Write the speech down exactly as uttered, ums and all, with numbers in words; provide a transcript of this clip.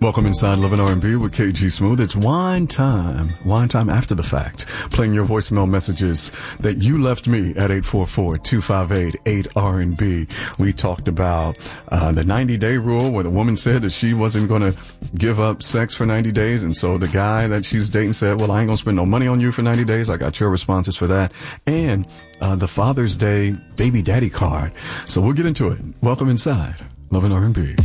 Welcome inside Love and R and B with K G Smooth. It's wine time. Wine time after the fact. Playing your voicemail messages that you left me at eight four four, two five eight, eight R and B. We talked about uh, the ninety-day rule where the woman said that she wasn't going to give up sex for ninety days. And so the guy that she's dating said, well, I ain't going to spend no money on you for ninety days. I got your responses for that. And uh, the Father's Day baby daddy card. So we'll get into it. Welcome inside Love and R and B.